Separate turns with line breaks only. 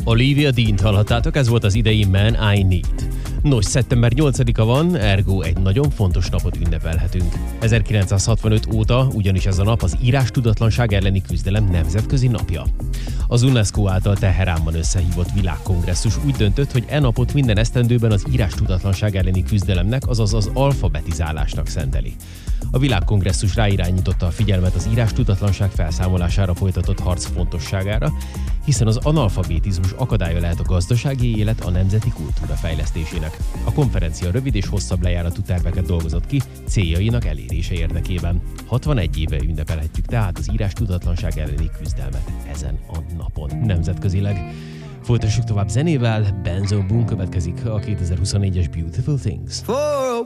Olivia Dean-t hallhattátok, ez volt az idei Man I Need. Nos, szeptember 8-a van, ergo egy nagyon fontos napot ünnepelhetünk. 1965 óta ugyanis ez a nap az írástudatlanság elleni küzdelem nemzetközi napja. Az UNESCO által Teheránban összehívott világkongresszus úgy döntött, hogy e napot minden esztendőben az írástudatlanság elleni küzdelemnek, azaz az alfabetizálásnak szenteli. A világkongresszus ráirányította a figyelmet az írástudatlanság felszámolására folytatott harc fontosságára, hiszen az analfabetizmus akadálya lehet a gazdasági élet, a nemzeti kultúra fejlesztésének. A konferencia rövid és hosszabb lejáratú terveket dolgozott ki céljainak elérése érdekében. 61 éve ünnepelhetjük tehát az írástudatlanság elleni küzdelmet ezen a napon nemzetközileg. Folytassuk tovább zenével, Benzo Boom következik, a 2024-es Beautiful Things.